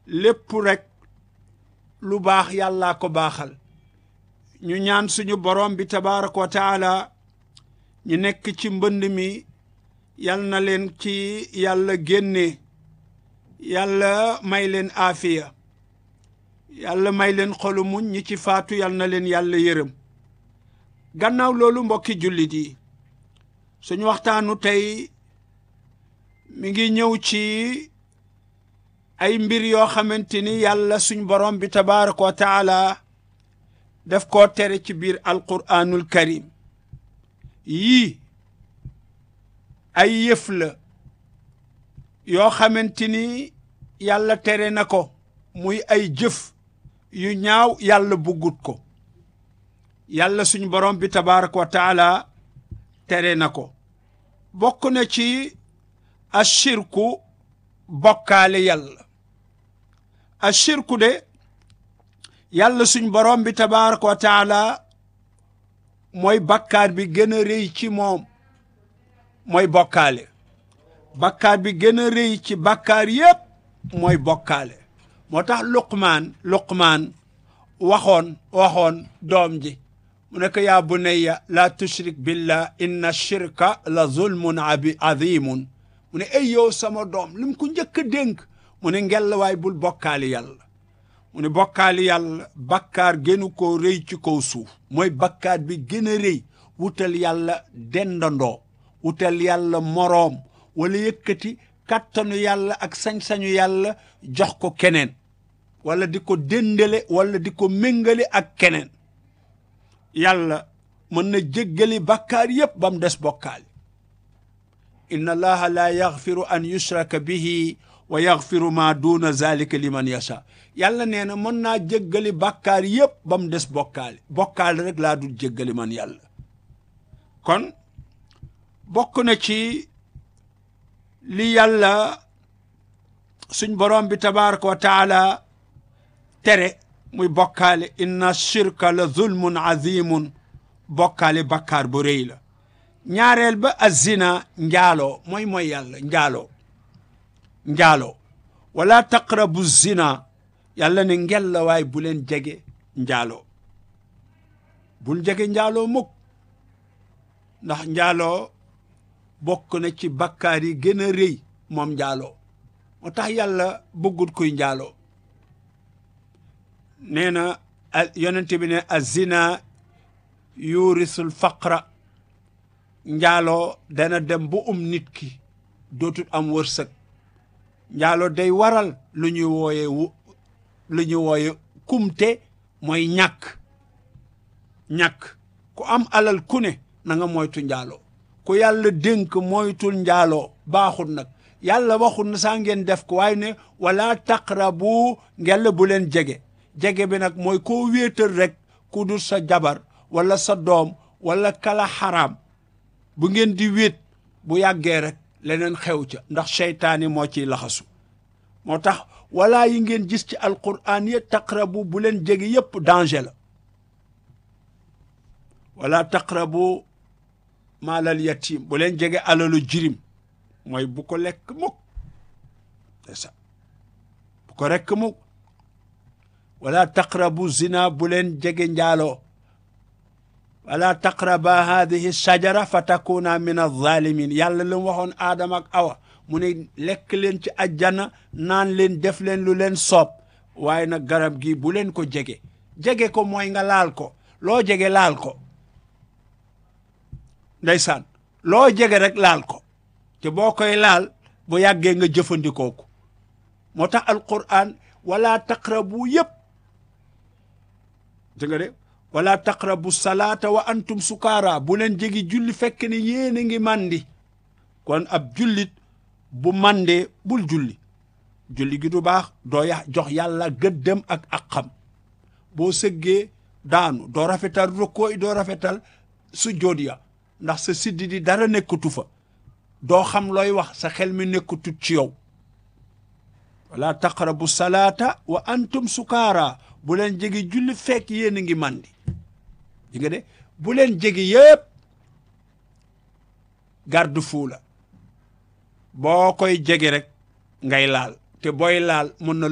lépp rek lu baax yàllaa ko baaxal ñu ñaan suñu borom bi tabaaraka wa taala ñu nekk ci mbënd mi yal na leen ci yàlla génne yàlla may leen aafiya yàlla may leen xolu muñ ñi ci faatu yal na leen yàlla yërëm gannaaw loolu mbokki jullit yi suñu waxtaanu tey mi ngi ñëw ci ay mbir yoo xamante ni yàlla suñ borom bi tabaaraka wa taala daf koo tere ci biir alquraanul karim yii ay yëf la yoo xamante ni yàlla tere na ko muy ay jëf yu ñaaw yàlla buggut ko yàlla suñ borom bi tabaaraka wa taala tere na ko bokk na ci ashirku bokkaale yàlla ashirku de yàlla suñ borom bi tabaaraka wa taala mooy bakkaar bi gën a rëy ci moom mooy bokkaale bakkaar bi gën a rëy ci bakkaar yépp mooy bokkaale moo tax luqmaan waxoon doom ji mu ne ko yaa bunayya laa tushrik billah inna shirka la zulmun azimun mu ne ay yow sama doom li mu ko njëkk a dénk mu ne ngelawaay bul bokkaali yàlla mu ne bokkaali yàlla bakkaar gënu koo rëy ci kaw suuf mooy bakkaar bi gën a rëy wutal yàlla dendandoo wutal yàlla moroom wala yëkkati kattanu yàlla ak sañ-sañu yàlla jox ko keneen wala di ko dendale wala di ko méngale ak keneen yàlla mën na jéggali bakkaar yépp ba mu des bokkaali inna allaha la yaxfiru an yushraka bihi wa yaxfiru ma duna zalika liman yasha yàlla nee na mën naa jéggali bakkaar yépp ba mu des bokkaali rek laa dul jéggali man yàlla kon bokk na ci li yàlla suñ borom bi tabaaraka wa taala tere muy bokkaale inna shirka la zulmun azimun bokkaale bakkaar bu rëy la ñaareel ba azina njaaloo mooy yàlla njaaloo wala taqrabu zina yàlla ne ngella waay bu leen jege njaaloo bul jege njaaloo mukk ndax njaaloo bokk na ci bakkaar yi gën a rëy moom njaaloo moo tax yàlla bëggut kuy njaaloo nee na yonent bi ne azina yurisul faqra njaaloo dana dem bu nit ki dootul am wërsëg njaaloo day waral lu ñuy wooye kumte mooy ñàkk ku am alal ku ne na nga moytu njaaloo ku yàlla dénk moytul njaaloo baaxul nag yàlla waxul na saa ngeen def ko waaye ne wala taqrabu ngella bu leen jege bi nag mooy koo wéetal rek ku dul sa jabar wala sa doom wala kala xaraam bu ngeen di wéet bu yàggee rek leneen xew ca ndax seytaani moo ciy laxasu moo tax wala yi ngeen gis ci alquran ya taqrabu bu leen jege yépp danger la wala taqrabu maalal yatim bu leen jege alalu jirim mooy bu ko lekk mukk c'est ça bu ko rekk mukk wala taqrabu zina bu leen jege njaaloo wala taqraba hadihi shajara fa takuna min alzalimin yàlla lu mu waxoon aadama ak awa mu ne lekk leen ci ajjana naan leen def leen lu leen soob waaye nag garab gi bu leen ko jege ko mooy nga laal ko loo jege laal ko ndeysaan loo jege rek laal ko te boo koy laal bu yàggee nga jëfandikoo ko moo tax alquran wala taqrabu yëpp dégg nga de wala taqrabu salaata wa antum sukaara bu leen jegi julli fekk ne yéen a ngi mandi kon ab jullit bu mandee bul julli gi du baax doo jox yàlla gëddëm ak xam boo sëggee daanu doo rafetal rukkoo yi doo rafetal sujjóot ya ndax sa siddi di dara nekkatu fa doo xam looy wax sa xel mi nekkatut ci yow wala taqrabu salaata wa antum sukaara bu leen jegi julli fekk yéen a ngi mandi di nga de bu leen jegi yëpp garde fou la boo koy jege rek ngay laal te booy laal mën na